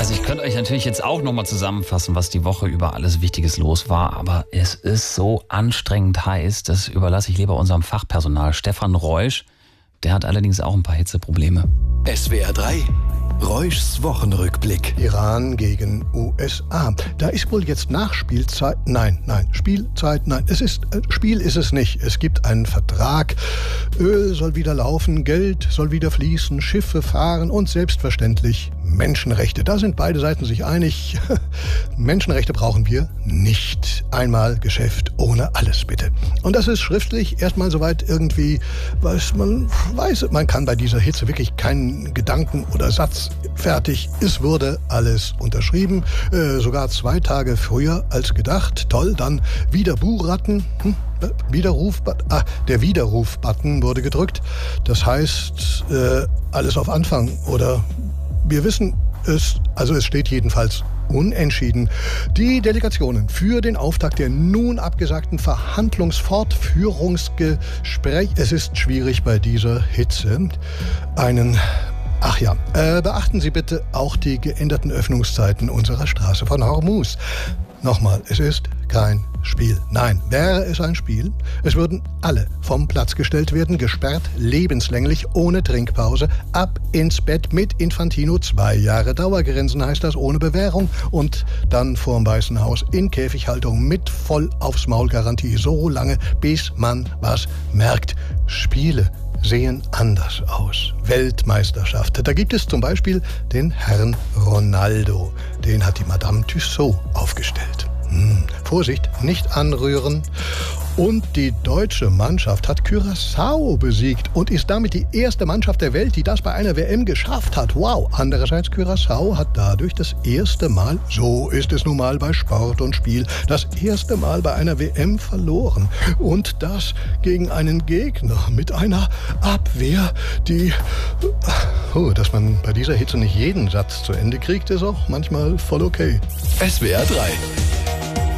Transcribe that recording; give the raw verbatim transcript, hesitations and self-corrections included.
Also ich könnte euch natürlich jetzt auch nochmal zusammenfassen, was die Woche über alles Wichtiges los war, aber es ist so anstrengend heiß, das überlasse ich lieber unserem Fachpersonal. Stefan Reusch, der hat allerdings auch ein paar Hitzeprobleme. S W R drei, Reuschs Wochenrückblick. Iran gegen U S A. Da ist wohl jetzt Nachspielzeit. Nein, nein, Spielzeit, nein. Es ist, äh, Spiel ist es nicht. Es gibt einen Vertrag. Öl soll wieder laufen, Geld soll wieder fließen, Schiffe fahren und selbstverständlich Menschenrechte. Da sind beide Seiten sich einig. Menschenrechte brauchen wir nicht. Einmal Geschäft ohne alles, bitte. Und das ist schriftlich erstmal soweit irgendwie, weiß man, weiß, man kann bei dieser Hitze wirklich keinen Gedanken oder Satz fertig. Es wurde alles unterschrieben, äh, sogar zwei Tage früher als gedacht. Toll, dann Widerbuchratten. Hm? Widerruf, ah, der Widerruf-Button wurde gedrückt. Das heißt, äh, alles auf Anfang oder wir wissen es, also es steht jedenfalls unentschieden. Die Delegationen für den Auftakt der nun abgesagten Verhandlungsfortführungsgespräch. Es ist schwierig bei dieser Hitze. Einen Ach ja, äh, beachten Sie bitte auch die geänderten Öffnungszeiten unserer Straße von Hormuz. Nochmal, es ist kein Spiel. Nein, wäre es ein Spiel, es würden alle vom Platz gestellt werden, gesperrt, lebenslänglich, ohne Trinkpause, ab ins Bett mit Infantino, zwei Jahre Dauergrinsen heißt das, ohne Bewährung und dann vorm Weißen Haus in Käfighaltung mit voll aufs Maul Garantie, so lange, bis man was merkt. Spiele sehen anders aus. Weltmeisterschaft. Da gibt es zum Beispiel den Herrn Ronaldo. Den hat die Madame Tussaud aufgestellt. Hm. Vorsicht, nicht anrühren. Und die deutsche Mannschaft hat Curaçao besiegt und ist damit die erste Mannschaft der Welt, die das bei einer W M geschafft hat. Wow! Andererseits, Curaçao hat dadurch das erste Mal, so ist es nun mal bei Sport und Spiel, das erste Mal bei einer W M verloren. Und das gegen einen Gegner mit einer Abwehr, die... Oh, dass man bei dieser Hitze nicht jeden Satz zu Ende kriegt, ist auch manchmal voll okay. S W R drei.